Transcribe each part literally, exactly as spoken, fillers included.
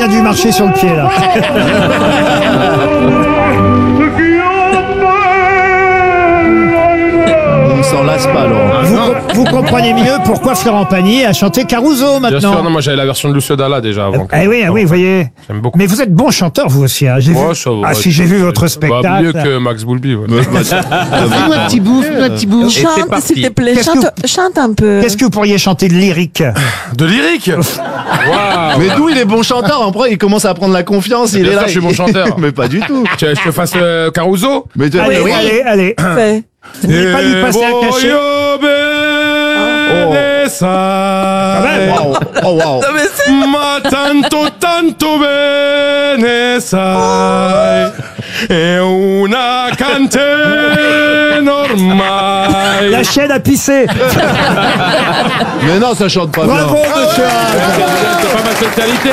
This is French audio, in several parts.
a dû marcher sur le pied, là. On s'en lasse pas, Laurent. Vous, vous comprenez mieux pourquoi Florent Pagny a chanté Caruso maintenant. Bien sûr, non, moi j'avais la version de Lucio Dalla déjà avant. Ah oui, ah oui, vous voyez. J'aime beaucoup. Mais vous êtes bon chanteur, vous aussi. Hein. J'ai Ouais, vu... ça va, Ah, ouais, si j'ai vu votre Bah, spectacle. mieux que Max Boulby. Ouais. Fais-moi un petit bout, fais-moi un petit bout. Chante, s'il te plaît, Qu'est-ce chante, chante un peu. Qu'est-ce que vous pourriez chanter de lyrique? De lyrique. Waouh. Mais d'où il est bon chanteur, après il commence à prendre la confiance, il Bien est sûr, là. je suis bon chanteur. Mais pas du tout. Tu veux que je te fasse euh, Caruso? Mais tu Allez, oui. allez, allez. Fais. Vous n'allez pas lui passer un cachet? Ah ben, wow. Oh wow. Non, mais c'est... Ma tanto tanto bene sai è una cante ormai. La chienne a pissé. Mais non, ça chante pas Bravo, bien. monsieur Haas. C'est pas ma spécialité.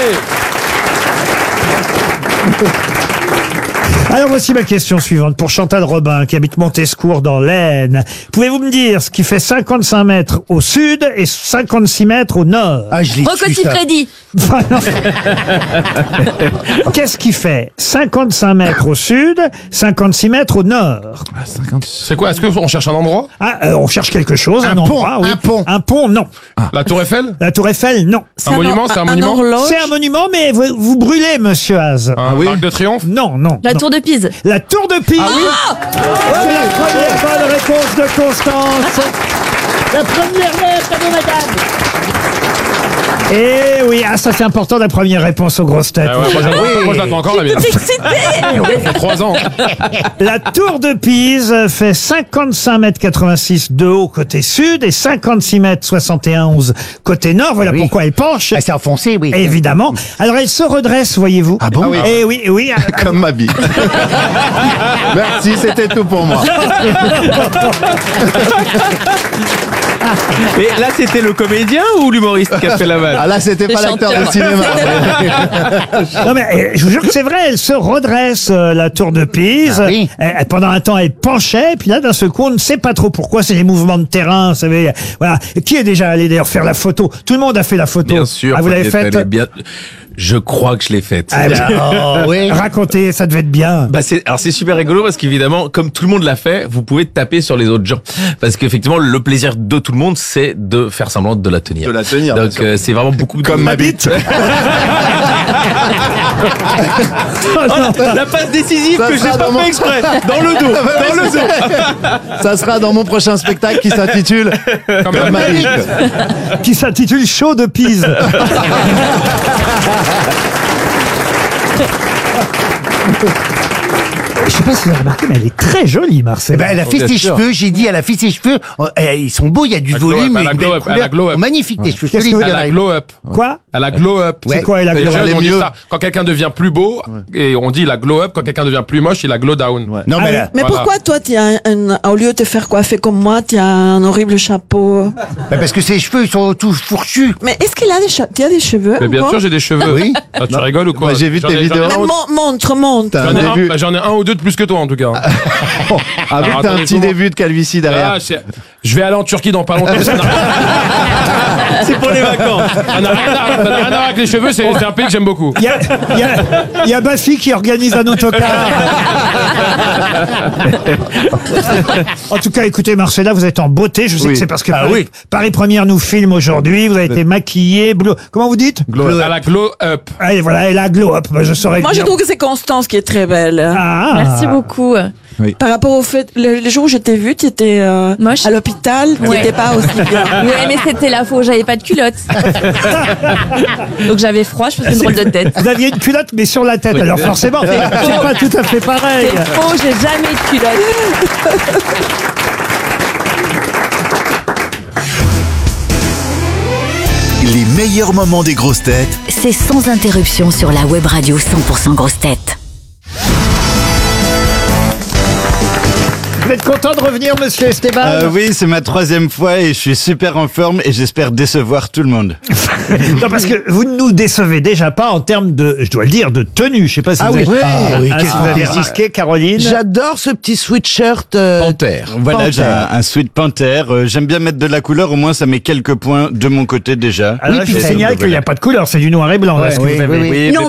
Alors voici ma question suivante pour Chantal Robin qui habite Montescourt dans l'Aisne. Pouvez-vous me dire ce qui fait cinquante-cinq mètres au sud et cinquante-six mètres au nord? Ah, je l'ai Rocco su, ça. Siffredi. Qu'est-ce qui fait cinquante-cinq mètres au sud, cinquante-six mètres au nord? C'est quoi? Est-ce qu'on cherche un endroit? Ah, euh, on cherche quelque chose, un, Un pont, endroit, oui. un pont. Un pont, non. La Tour Eiffel? La Tour Eiffel, non. Un monument, c'est un monument? horloge. C'est un monument, mais vous, vous brûlez, monsieur Haas. Un oui. Arc de Triomphe? Non, non. La non. tour de Pise. La Tour de Pise. Ah C'est la première bonne réponse de Constance. La première lettre, madame. Eh oui, ah, ça c'est important, la première réponse aux grosses têtes. Ah ouais, moi, j'attends- moi, je l'attends encore la mienne. Excité. Ça fait trois ans. La Tour de Pise fait cinquante-cinq mètres quatre-vingt-six de haut côté sud et cinquante-six mètres soixante et onze côté nord. Voilà Oui. pourquoi elle penche. Ah, c'est enfoncé, oui. Évidemment. Alors elle se redresse, voyez-vous. Ah bon? Eh oui, oui. Comme ma bille. Merci, c'était tout pour moi. Et là, c'était le comédien ou l'humoriste qui a fait la vanne? Ah là, c'était pas Le l'acteur de chanteur. cinéma. Non mais eh, je vous jure que c'est vrai, elle se redresse, euh, la Tour de Pise. Ah oui. Eh, eh, pendant un temps, elle penchait, puis là, d'un seul coup, on ne sait pas trop pourquoi. C'est les mouvements de terrain, vous savez. Voilà. Qui est déjà allé d'ailleurs faire la photo? Tout le monde a fait la photo. Bien sûr. Ah, vous l'avez faut y être faite? allé bien. Je crois que je l'ai faite. Ah, bah, Oh, oui. racontez, ça devait être bien. Bah c'est alors c'est super rigolo parce qu'évidemment comme tout le monde l'a fait, vous pouvez taper sur les autres gens parce qu'effectivement le plaisir de tout le monde c'est de faire semblant de la tenir. De la tenir, bien Donc sûr. euh, c'est vraiment beaucoup de Comme ma bite. la passe décisive Ça que j'ai sera pas dans mon- fait exprès dans le dos, dans le dos. Ça sera dans mon prochain spectacle qui s'intitule Comme ma bite. Qui s'intitule Show de Pise. Je sais pas si vous avez remarqué, mais elle est très jolie, Marcel. Eh ben, elle a fait bien ses sûr. cheveux, j'ai dit, elle a fait ses cheveux. Oh, eh, ils sont beaux, il y a du La glow volume, up, et elle a une glow belle up, elle a couleur. glow up. Oh, magnifique, tes cheveux. Qu'est-ce jolis, que vous Elle a Thierry. glow up. Quoi? Elle a glow up. Ouais. C'est quoi, elle a Les glow gens, up? ils ont dit mieux. ça. Quand quelqu'un devient plus beau, et on dit il a glow up, quand quelqu'un devient plus moche, il a glow down. Ouais. Non, Ah mais oui. là, Mais Voilà. pourquoi toi, tu as un, un- au lieu de te faire coiffer comme moi, tu as un horrible chapeau? bah, parce que ses cheveux, ils sont tous fourchus. Mais est-ce qu'il a des cheveux? Tu as des cheveux? Mais bien encore sûr, j'ai des cheveux. Oui. Ah, tu rigoles ou quoi? Moi, j'ai vu J'en tes ai- vidéos. J'en ai, un, Mais mon- montre, montre. T'as j'en ai un un- début. bah, j'en ai un ou deux de plus que toi en tout cas. Ah, vu Alors, que t'as un attendez, petit comment- début de calvitie derrière. Ah, c'est- je vais aller en Turquie dans pas longtemps. Ça n'a rien- C'est pour les vacances. ça n'a rien, à- ça n'a rien à voir avec les cheveux, c'est c'est un pays que j'aime beaucoup. Il y a, il y a, il y a Bafi qui organise un autocar. En tout cas, écoutez, Marcella, vous êtes en beauté. Je sais Oui. que c'est parce que Ah Paris, oui. Paris Première nous filme aujourd'hui. Vous avez été maquillée, bleu. Comment vous dites? Elle a glow up. Allez, voilà, elle a glow up. Bah, je saurais Moi, je dire. trouve que c'est Constance qui est très belle. Ah. Merci beaucoup. Par rapport au fait, le, le jour où je t'ai vu, tu étais euh, Moche. à l'hôpital, tu Ouais. n'étais pas aussi bien. Ouais, mais c'était la faux, j'avais pas de culotte. Donc j'avais froid, je faisais une drôle de tête. Vous aviez une culotte, mais sur la tête. Alors forcément, c'est pas tout à fait pareil. C'est faux, j'ai jamais de culotte. Les meilleurs moments des grosses têtes C'est sans interruption sur la web radio cent pour cent grosses têtes. Vous êtes content de revenir, monsieur Esteban? Euh, oui, c'est ma troisième fois et je suis super en forme et j'espère décevoir tout le monde. Non, parce que vous ne nous décevez déjà pas en termes de, je dois le dire, de tenue. Je sais pas si Ah vous oui. avez, Ah oui, Ah, qu'est-ce si que vous vous avez avez remarqué, Caroline. J'adore ce petit sweatshirt. euh, Panthère. Voilà, j'ai Panthère. un, un sweat panthère. Euh, J'aime bien mettre de la couleur, au moins ça met quelques points de mon côté déjà. Alors, Oui, je puis vous c'est- signale qu'il n'y a pas de couleur, c'est du noir et blanc. là, ce que oui, vous avez. oui, oui. Oui, Non,